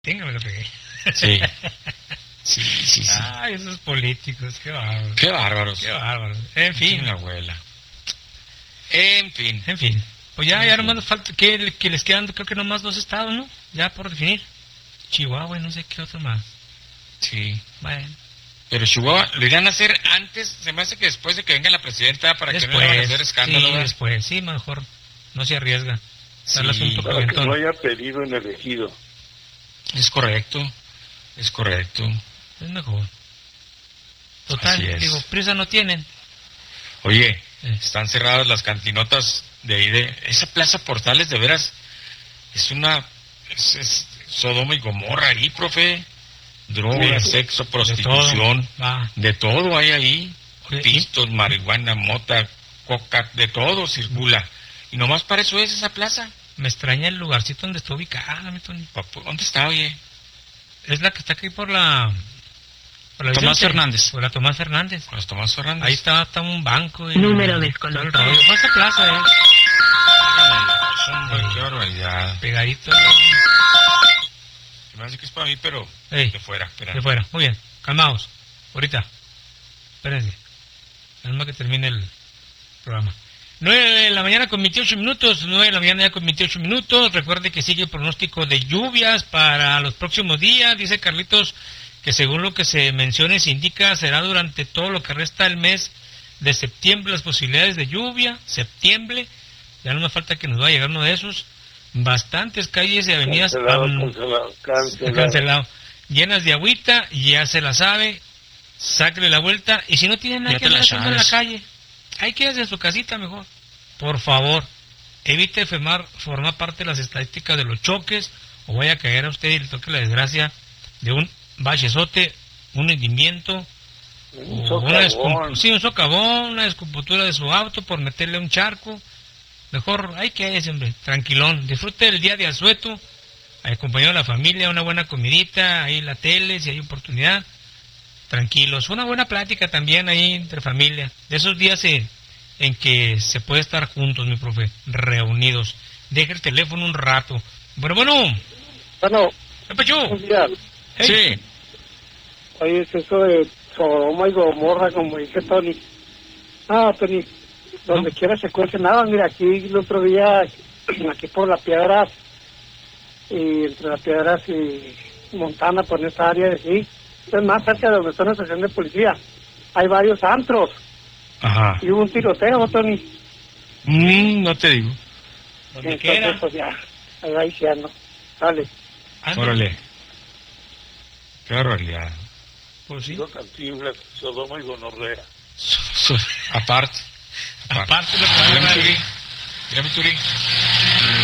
Tenga, me lo pegué. Sí. Sí. Ay, esos políticos, qué bárbaros. Qué bárbaros. Qué bárbaros. En fin. La abuela. En fin. Pues ya nomás nos falta, que les quedan, creo que nomás 2 estados, ¿no? Ya por definir. Chihuahua y no sé qué otro más. Sí. Bueno. Pero Chihuahua, ¿lo irán a hacer antes? Se me hace que después de que venga la presidenta para que no vayan a hacer escándalo. Sí, después. Sí, mejor no se arriesga. Sí, para que no haya pedido en el ejido. Es correcto. Es mejor. Total, digo, prisa no tienen. Oye, están cerradas las cantinotas de ahí de... Esa Plaza Portales, de veras, es Sodoma y Gomorra ahí, profe. Drogas, sexo, prostitución, de todo hay ahí. Pistos, marihuana, mota, coca, de todo circula. Y nomás para eso es esa plaza. Me extraña el lugarcito donde está ubicada, mi Tony. ¿Dónde está, oye? Es la que está aquí por la Tomás Fernández. Por la Tomás Fernández. Por la Tomás Fernández. Ahí está un banco. Número desconocido. Esa plaza Qué barbaridad. Pegadito. Me hace que es para mí, pero de fuera. De fuera, muy bien. Calmaos. Ahorita. Espérense. Calma que termine el programa. 9 de la mañana con 28 minutos. 9 de la mañana ya con 28 minutos. Recuerde que sigue el pronóstico de lluvias para los próximos días. Dice Carlitos que según lo que se menciona y se indica, será durante todo lo que resta del mes de septiembre las posibilidades de lluvia. Septiembre. Ya no me falta que nos vaya a llegar uno de esos. Bastantes calles y avenidas cancelado. Llenas de agüita, ya se la sabe. Sáquele la vuelta. Y si no tiene nada que hacer en la calle, ahí quédese en su casita mejor. Por favor, evite formar parte de las estadísticas de los choques, o vaya a caer a usted y le toque la desgracia de un bachezote, un hundimiento, un socavón, una descompostura de su auto por meterle un charco. Mejor, ahí quédese, hombre, tranquilón. Disfrute el día de asueto, acompañado de la familia, una buena comidita, ahí la tele, si hay oportunidad. Tranquilos, una buena plática también ahí entre familia. De esos días en que se puede estar juntos, mi profe, reunidos. Deje el teléfono un rato. Bueno. ¿Qué pasó? Sí. Oye, es eso de Sodoma y Gomorra, como dice Tony. Tony, donde quiera se cuece nada. Mira, aquí el otro día, aquí por las Piedras, y entre las Piedras y Montana, por esa área de aquí, es más cerca de donde está una estación de policía. Hay varios antros. Ajá. Y hubo un tiroteo, Tony. No te digo. ¿Dónde queda? Pues ya, ahí va diciendo. Dale. Órale. Qué barbaridad. Pues sí. Cantinflas, Sodoma y Gonorrea. Aparte lo que va a Mira mi Turi.